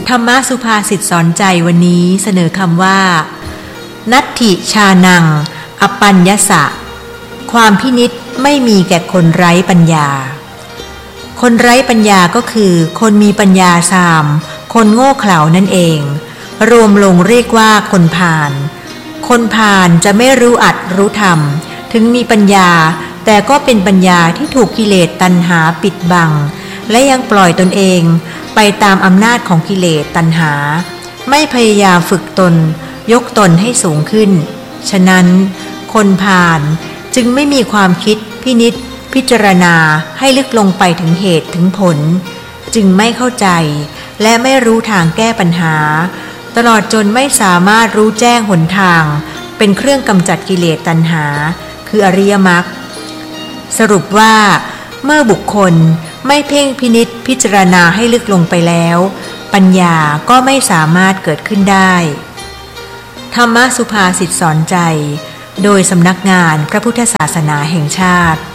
ธรรมะสุภาษิตสอนใจวันนี้เสนอคำว่านัตถิชานังอปัญญสะความพินิจไม่มีแก่คนไร้ปัญญาคนไร้ปัญญาก็คือคนมีปัญญาทรามคนโง่เขลานั่นเองรวมลงเรียกว่าคนพาลคนพาลจะไม่รู้อัดรู้ธรรมถึงมีปัญญาแต่ก็เป็นปัญญาที่ถูกกิเลสตัณหาปิดบังและยังปล่อยตนเองไปตามอำนาจของกิเลสตัณหาไม่พยายามฝึกตนยกตนให้สูงขึ้นฉะนั้นคนพาลจึงไม่มีความคิดพินิจพิจารณาให้ลึกลงไปถึงเหตุถึงผลจึงไม่เข้าใจและไม่รู้ทางแก้ปัญหาตลอดจนไม่สามารถรู้แจ้งหนทางเป็นเครื่องกำจัดกิเลสตัณหาคืออริยมรรคสรุปว่าเมื่อบุคคลไม่เพ่งพินิจพิจารณาให้ลึกลงไปแล้วปัญญาก็ไม่สามารถเกิดขึ้นได้ธรรมสุภาษิตสอนใจโดยสำนักงานพระพุทธศาสนาแห่งชาติ